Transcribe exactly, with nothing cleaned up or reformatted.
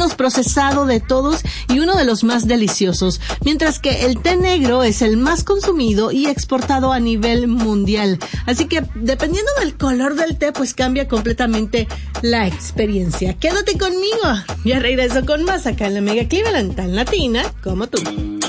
menos procesado de todos y uno de los más deliciosos, mientras que el té negro es el más consumido y exportado a nivel mundial. Así que dependiendo del color del té, pues cambia completamente la experiencia. Quédate conmigo, ya regreso con más acá en la Mega Cleveland, tan latina como tú.